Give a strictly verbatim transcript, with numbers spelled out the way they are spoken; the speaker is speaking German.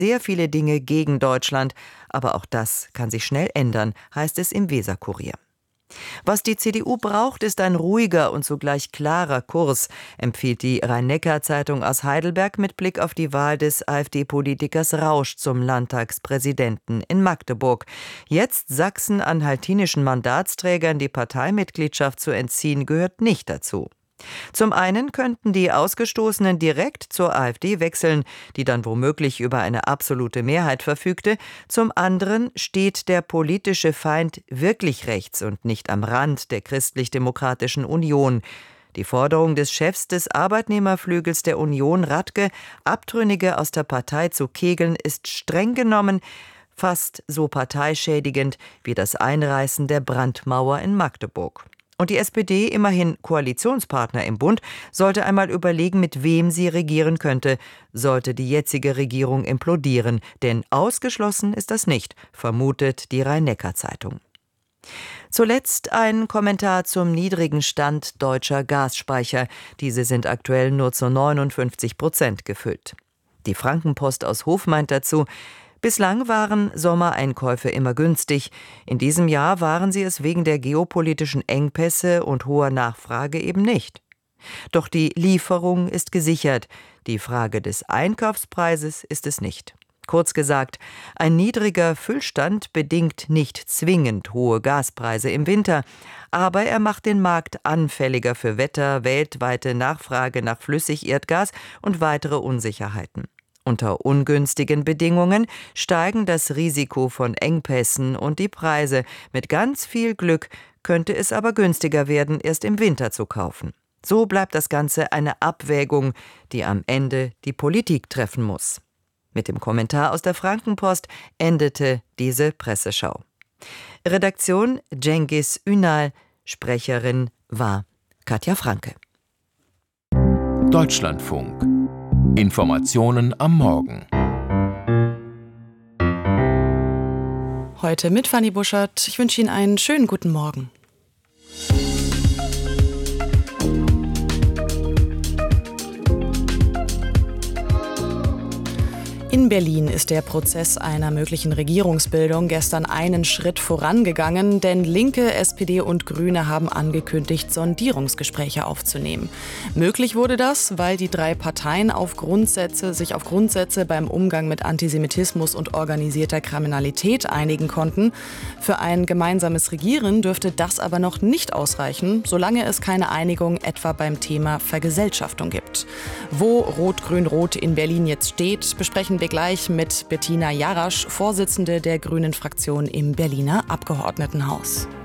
Sehr viele Dinge gegen Deutschland, aber auch das kann sich schnell ändern, heißt es im Weser-Kurier. Was die C D U braucht, ist ein ruhiger und zugleich klarer Kurs, empfiehlt die Rhein-Neckar-Zeitung aus Heidelberg mit Blick auf die Wahl des AfD-Politikers Rausch zum Landtagspräsidenten in Magdeburg. Jetzt sachsen-anhaltinischen Mandatsträgern die Parteimitgliedschaft zu entziehen, gehört nicht dazu. Zum einen könnten die Ausgestoßenen direkt zur AfD wechseln, die dann womöglich über eine absolute Mehrheit verfügte. Zum anderen steht der politische Feind wirklich rechts und nicht am Rand der Christlich-Demokratischen Union. Die Forderung des Chefs des Arbeitnehmerflügels der Union, Radke, Abtrünnige aus der Partei zu kegeln, ist streng genommen fast so parteischädigend wie das Einreißen der Brandmauer in Magdeburg. Und die S P D, immerhin Koalitionspartner im Bund, sollte einmal überlegen, mit wem sie regieren könnte, sollte die jetzige Regierung implodieren. Denn ausgeschlossen ist das nicht, vermutet die Rhein-Neckar-Zeitung. Zuletzt ein Kommentar zum niedrigen Stand deutscher Gasspeicher. Diese sind aktuell nur zu neunundfünfzig Prozent gefüllt. Die Frankenpost aus Hof meint dazu: Bislang waren Sommereinkäufe immer günstig. In diesem Jahr waren sie es wegen der geopolitischen Engpässe und hoher Nachfrage eben nicht. Doch die Lieferung ist gesichert. Die Frage des Einkaufspreises ist es nicht. Kurz gesagt, ein niedriger Füllstand bedingt nicht zwingend hohe Gaspreise im Winter, aber er macht den Markt anfälliger für Wetter, weltweite Nachfrage nach Flüssigerdgas und weitere Unsicherheiten. Unter ungünstigen Bedingungen steigen das Risiko von Engpässen und die Preise. Mit ganz viel Glück könnte es aber günstiger werden, erst im Winter zu kaufen. So bleibt das Ganze eine Abwägung, die am Ende die Politik treffen muss. Mit dem Kommentar aus der Frankenpost endete diese Presseschau. Redaktion Cengiz Ünal, Sprecherin war Katja Franke. Deutschlandfunk. Informationen am Morgen. Heute mit Fanny Buschert. Ich wünsche Ihnen einen schönen guten Morgen. In Berlin ist der Prozess einer möglichen Regierungsbildung gestern einen Schritt vorangegangen, denn Linke, S P D und Grüne haben angekündigt, Sondierungsgespräche aufzunehmen. Möglich wurde das, weil die drei Parteien auf Grundsätze, sich auf Grundsätze beim Umgang mit Antisemitismus und organisierter Kriminalität einigen konnten. Für ein gemeinsames Regieren dürfte das aber noch nicht ausreichen, solange es keine Einigung etwa beim Thema Vergesellschaftung gibt. Wo Rot-Grün-Rot in Berlin jetzt steht, besprechen wir gleich mit Bettina Jarasch, Vorsitzende der Grünen-Fraktion im Berliner Abgeordnetenhaus.